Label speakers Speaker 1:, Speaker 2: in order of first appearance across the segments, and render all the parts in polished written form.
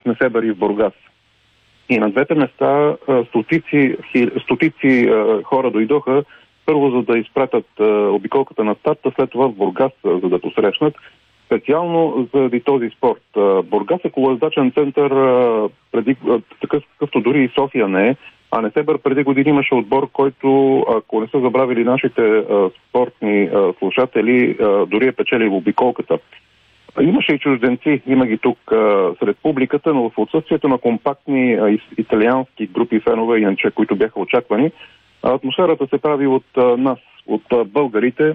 Speaker 1: Несебър и в Бургас. И на двете места стотици хора дойдоха, първо за да изпратят обиколката на старта, след това в Бургас, за да посрещнат. Специално заради този спорт. Бургас е колоездачен център, какъвто дори и София не е, а Несебър преди години имаше отбор, който, ако не са забравили нашите спортни слушатели, дори е печелил обиколката. Имаше и чужденци, има ги тук сред публиката, но в отсъствието на компактни италиански групи фенове, иначе, които бяха очаквани, атмосферата се прави от нас, от българите.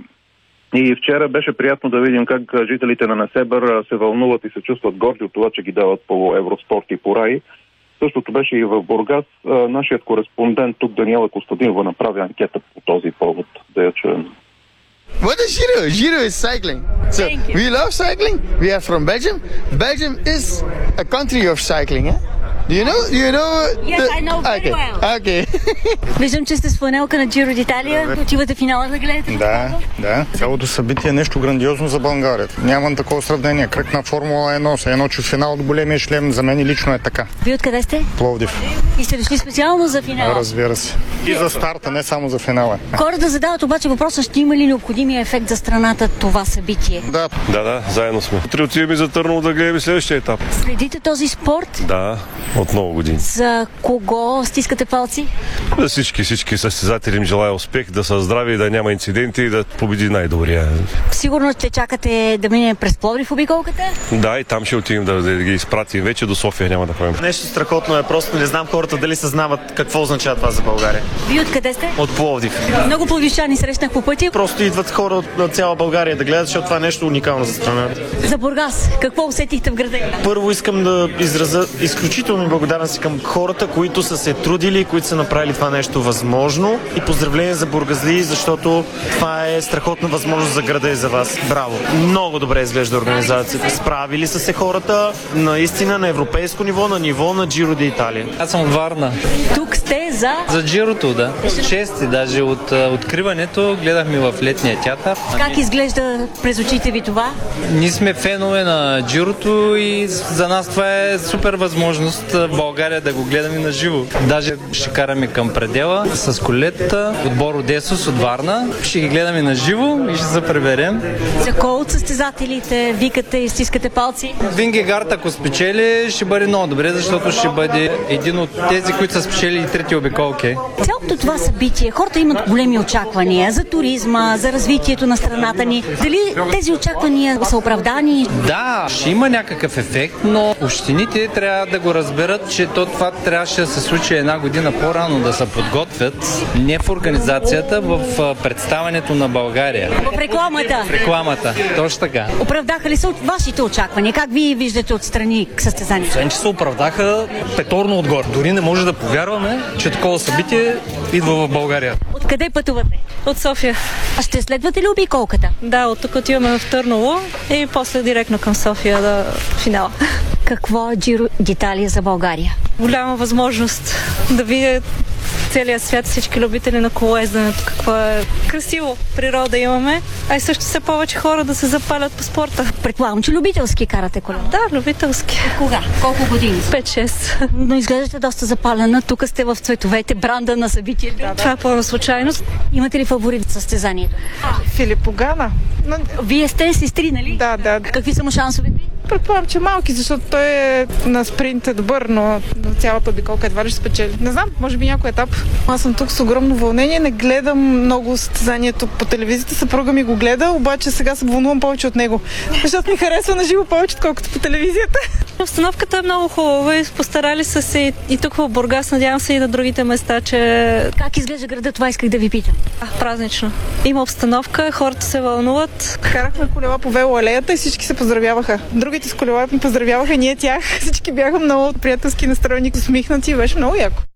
Speaker 1: И вчера беше приятно да видим как жителите на Несебър се вълнуват и се чувстват горди от това, че ги дават по Евроспорт и по РАИ. Същото беше и в Бургас. Нашият кореспондент тук, Даниела Костадинова, направи анкета по този повод. Да я чуем.
Speaker 2: What does she do? She is cycling. So we love cycling. We are from Belgium. Belgium is a country of cycling, eh? Do you know?
Speaker 3: Yes, I know very well.
Speaker 2: Okay.
Speaker 3: Виждам, че сте с фланелка на Джиро d'Italia. Отивате в финала да гледате?
Speaker 4: Да. Цялото събитие е нещо грандиозно за България. Нямам такова сравнение. Кръг на Формула 1, едно, че финал от големия шлем за мен лично е така.
Speaker 3: Вие откъде сте?
Speaker 4: Пловдив.
Speaker 3: И сте дошли специално за финала?
Speaker 4: Разбира се. И за старта, не само за финала.
Speaker 3: Хората задават обаче въпроса, ще има ли необходимия ефект за страната това събитие?
Speaker 4: Да,
Speaker 5: заедно сме. Утре отиваме за Търново да гледаме следващия етап.
Speaker 3: Следите този спорт?
Speaker 5: Да, от много години.
Speaker 3: За кого стискате палци?
Speaker 5: За всички състезатели им желая успех, да са здрави, да няма инциденти и да победи най-добрия.
Speaker 3: Сигурно ще чакате да мине през Пловдив обиколката?
Speaker 5: Да, и там ще отидем да ги изпратим. Вече до София няма да ходим.
Speaker 6: Нещо страхотно е, просто не знам хората дали съзнават какво означава това за България.
Speaker 3: Вие откъде сте?
Speaker 6: От Пловдив.
Speaker 3: Много пловдивчани срещнах по пътя.
Speaker 6: Просто идват хора от цяла България да гледат, защото това е нещо уникално за страната.
Speaker 3: За Бургас, какво усетихте в града?
Speaker 6: Първо искам да изразя изключително благодарност към хората, които са се трудили, които са направили това нещо възможно, и поздравление за бургазли, защото това е страхотна възможност за града и за вас. Браво! Много добре изглежда организацията. Справили са се хората наистина на европейско ниво на Джиро d'Italia.
Speaker 7: Аз съм от Варна.
Speaker 3: Тук сте за
Speaker 7: Джирото, да. Чести, даже от откриването гледахме в летния театър.
Speaker 3: Как изглежда през очите ви това?
Speaker 7: Ние сме фенове на Джирото и за нас това е супер възможност в България да го гледаме на живо. Даже ще караме към предела с колета, отбор Одесос от Варна. Ще ги гледаме на живо и ще се приберем.
Speaker 3: За кой от състезателите викате и стискате палци?
Speaker 7: Вингегард, ако спечели, ще бъде много добре, защото ще бъде един от тези, които са спечели и трети обиколки.
Speaker 3: Цялото това събитие, хората имат големи очаквания за туризма, за развитието на страната ни. Дали тези очаквания са оправдани?
Speaker 7: Да, ще има някакъв ефект, но общините трябва да го разберат, че това трябваше да се случи една година по-рано, да се подготвят не в организацията, в представянето на България.
Speaker 3: В рекламата.
Speaker 7: В рекламата, точно така.
Speaker 3: Оправдаха ли се от вашите очаквания? Как вие виждате отстрани състезанието?
Speaker 8: Освен, че се оправдаха петорно отгоре. Дори не може да повярваме, че такова събитие идва в България.
Speaker 3: Откъде пътувате?
Speaker 9: От София.
Speaker 3: А ще следвате ли обиколката?
Speaker 9: Да, от тук отиваме в Търново и после директно към София до финала.
Speaker 3: Какво е Джиро d'Italia за България?
Speaker 9: Голяма възможност да видя целият свят, всички любители на колоезденето, какво е красиво природа имаме, а и също все повече хора да се запалят по спорта.
Speaker 3: Предполагам, че любителски карате колело.
Speaker 9: Да, любителски.
Speaker 3: От кога? Колко години?
Speaker 9: 5-6.
Speaker 3: Но изглеждате доста запалена. Тук сте в цветовете, бранда на събитието.
Speaker 9: Да. Това е пълна случайност.
Speaker 3: Имате ли фаворит в състезанието?
Speaker 10: Филип Погана.
Speaker 3: Вие сте сестри, нали?
Speaker 10: Да.
Speaker 3: Какви са му шансовете?
Speaker 10: Предполагам, че малки, защото той е на спринт е добър, но на цялата обиколка едва ли ще спечели. Не знам, може би някой етап. Аз съм тук с огромно вълнение, не гледам много състезанието по телевизията, съпруга ми го гледа, обаче сега се вълнувам повече от него, защото ми харесва на живо повече, отколкото по телевизията.
Speaker 9: Обстановката е много хубава и постарали са се и тук в Бургас, надявам се и на другите места, че...
Speaker 3: Как изглежда града, това исках да ви питам.
Speaker 9: Празнично. Има обстановка, хората се вълнуват.
Speaker 10: Карахме колела по велоалеята и всички се поздравяваха. Другите с колела ми поздравяваха, ние тях. Всички бяха много приятелски настроени, усмихнати и беше много яко.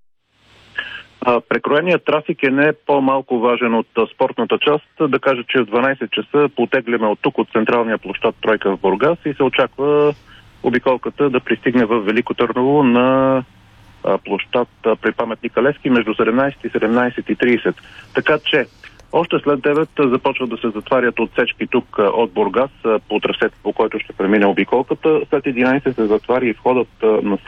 Speaker 1: Прекроеният трафик е не по-малко важен от спортната част. Да кажа, че в 12 часа потегляме от тук, от централния площад Тройка в Бургас и се очаква обиколката да пристигне в Велико Търново на площад при паметника Левски между 17 и 17:30. Така че още след 9 започват да се затварят отсечки тук от Бургас по трасето, по който ще премине обиколката. След 11 се затваря и входът на